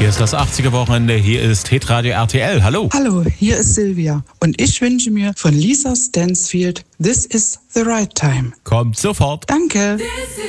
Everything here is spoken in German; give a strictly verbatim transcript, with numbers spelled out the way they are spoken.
Hier ist das achtziger-Wochenende, hier ist Hitradio R T L. Hallo. Hallo, hier ist Silvia und ich wünsche mir von Lisa Stansfield This is the Right Time. Kommt sofort. Danke.